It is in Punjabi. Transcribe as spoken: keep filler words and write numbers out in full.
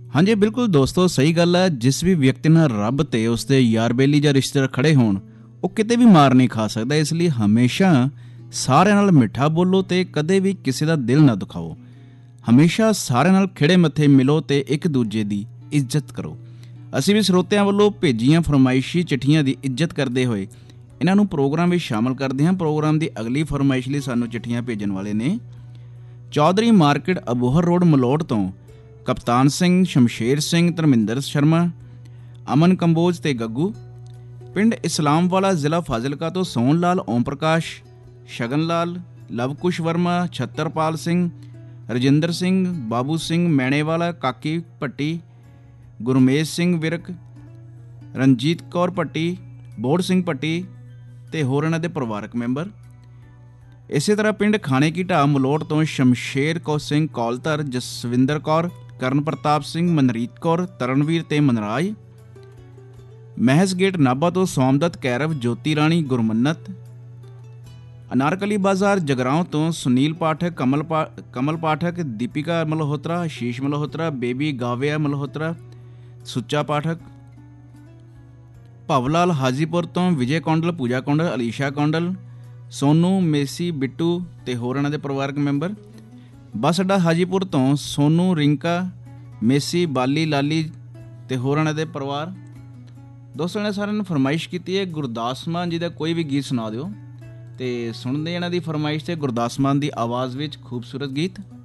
ਹਾਂਜੀ ਬਿਲਕੁਲ ਦੋਸਤੋ, ਸਹੀ ਗੱਲ ਹੈ। ਜਿਸ ਵੀ ਵਿਅਕਤੀ ਨਾਲ ਰੱਬ ਤੇ ਉਸਦੇ ਯਾਰ ਬੇਲੀ ਜਾਂ ਰਿਸ਼ਤੇਦਾਰ ਖੜੇ ਹੋਣ, ਉਹ ਕਿਤੇ ਵੀ ਮਾਰ ਨਹੀਂ ਖਾ ਸਕਦਾ। ਇਸ ਲਈ ਹਮੇਸ਼ਾ ਸਾਰਿਆਂ ਨਾਲ ਮਿੱਠਾ ਬੋਲੋ ਤੇ ਕਦੇ ਵੀ ਕਿਸੇ ਦਾ ਦਿਲ ਨਾ ਦੁਖਾਓ। ਹਮੇਸ਼ਾ ਸਾਰਿਆਂ ਨਾਲ ਖਿੜੇ ਮੱਥੇ ਮਿਲੋ ਤੇ ਇੱਕ ਦੂਜੇ ਦੀ ਇੱਜ਼ਤ ਕਰੋ। ਅਸੀਂ ਵੀ ਸਰੋਤਿਆਂ ਵੱਲੋਂ ਭੇਜੀਆਂ ਫਰਮਾਇਸ਼ੀ ਚਿੱਠੀਆਂ ਦੀ ਇੱਜ਼ਤ ਕਰਦੇ ਹੋਏ ਇਹਨਾਂ ਨੂੰ ਪ੍ਰੋਗਰਾਮ ਵਿੱਚ ਸ਼ਾਮਲ ਕਰਦੇ ਹਾਂ। ਪ੍ਰੋਗਰਾਮ ਦੀ ਅਗਲੀ ਫਰਮਾਇਸ਼ ਲਈ ਸਾਨੂੰ ਚਿੱਠੀਆਂ ਭੇਜਣ ਵਾਲੇ ਨੇ ਚੌਧਰੀ ਮਾਰਕੀਟ ਅਬੋਹਰ ਰੋਡ ਮਲੋਟ ਤੋਂ ਕਪਤਾਨ ਸਿੰਘ, ਸ਼ਮਸ਼ੇਰ ਸਿੰਘ, ਧਰਮਿੰਦਰ ਸ਼ਰਮਾ, ਅਮਨ ਕੰਬੋਜ ਤੇ ਗੱਗੂ। ਪਿੰਡ ਇਸਲਾਮ ਵਾਲਾ, ਜ਼ਿਲ੍ਹਾ ਫਾਜ਼ਿਲਕਾ ਤੋਂ ਸੋਹਣ ਲਾਲ, ਓਮ ਪ੍ਰਕਾਸ਼, ਸ਼ਗਨ ਲਾਲ, ਲਵਕੁਸ਼ ਵਰਮਾ, ਛੱਤਰਪਾਲ ਸਿੰਘ, ਰਜਿੰਦਰ ਸਿੰਘ, ਬਾਬੂ ਸਿੰਘ ਮੈਣੇਵਾਲਾ, ਕਾਕੀ ਭੱਟੀ, ਗੁਰਮੇਸ਼ ਸਿੰਘ ਵਿਰਕ, ਰਣਜੀਤ ਕੌਰ ਭੱਟੀ, ਬੋੜ ਸਿੰਘ ਭੱਟੀ ਤੇ ਹੋਰ ਇਹਨਾਂ ਦੇ ਪਰਿਵਾਰਕ ਮੈਂਬਰ। ਇਸੇ ਤਰ੍ਹਾਂ ਪਿੰਡ ਖਾਣੇ ਕੀ ਢਾਹ ਮਲੋਟ ਤੋਂ ਸ਼ਮਸ਼ੇਰ ਕੌਰ ਸਿੰਘ ਕੌਲਧਰ, ਜਸਵਿੰਦਰ ਕੌਰ, ਕਰਨ ਪ੍ਰਤਾਪ ਸਿੰਘ, ਮਨਰੀਤ ਕੌਰ, ਤਰਨਵੀਰ ਤੇ ਮਨਰਾਜ। ਮਹਿਜ਼ ਗੇਟ ਨਾਭਾ ਤੋਂ ਸੋਮਦੱਤ ਕੈਰਵ, ਜੋਤੀ ਰਾਣੀ, ਗੁਰਮੰਨਤ। ਅਨਾਰਕਲੀ ਬਾਜ਼ਾਰ ਜਗਰਾਉਂ ਤੋਂ ਸੁਨੀਲ ਪਾਠਕ, ਕਮਲ ਪਾ ਕਮਲ ਪਾਠਕ, ਦੀਪਿਕਾ ਮਲਹੋਤਰਾ, ਆਸ਼ੀਸ਼ ਮਲਹੋਤਰਾ, ਬੇਬੀ ਗਾਵਿਆ ਮਲਹੋਤਰਾ, ਸੁੱਚਾ ਪਾਠਕ। ਭਵਲਾਲ ਹਾਜੀਪੁਰ ਤੋਂ ਵਿਜੇ ਕੌਂਡਲ, ਪੂਜਾ ਕੌਂਡਲ, ਅਲੀਸ਼ਾ ਕੌਂਡਲ, ਸੋਨੂ, ਮੇਸੀ, ਬਿੱਟੂ ਤੇ ਹੋਰ ਇਹਨਾਂ ਦੇ ਪਰਿਵਾਰਕ ਮੈਂਬਰ। ਬੱਸ ਅੱਡਾ ਹਾਜੀਪੁਰ ਤੋਂ ਸੋਨੂ, ਰਿੰਕਾ, ਮੇਸੀ, ਬਾਲੀ, ਲਾਲੀ ਤੇ ਹੋਰ ਇਹਨਾਂ ਦੇ ਪਰਿਵਾਰ। ਦੋਸਤੋ, ਇਹਨਾਂ ਸਾਰਿਆਂ ਨੇ ਫਰਮਾਇਸ਼ ਕੀਤੀ ਹੈ ਗੁਰਦਾਸ ਮਾਨ ਜੀ ਦਾ ਕੋਈ ਵੀ ਗੀਤ ਸੁਣਾ ਦਿਓ, ਤੇ ਸੁਣਦੇ ਇਹਨਾਂ ਦੀ ਫਰਮਾਇਸ਼ ਤੇ ਗੁਰਦਾਸ ਮਾਨ ਦੀ ਆਵਾਜ਼ ਵਿੱਚ ਖੂਬਸੂਰਤ ਗੀਤ।